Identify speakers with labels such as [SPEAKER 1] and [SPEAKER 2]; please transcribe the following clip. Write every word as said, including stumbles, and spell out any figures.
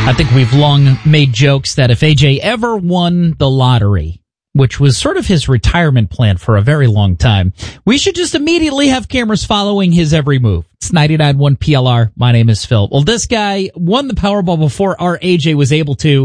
[SPEAKER 1] I think we've long made jokes that if A J ever won the lottery, which was sort of his retirement plan for a very long time, we should just immediately have cameras following his every move. It's ninety-nine point one P L R. My name is Phil. Well, this guy won the Powerball before our A J was able to.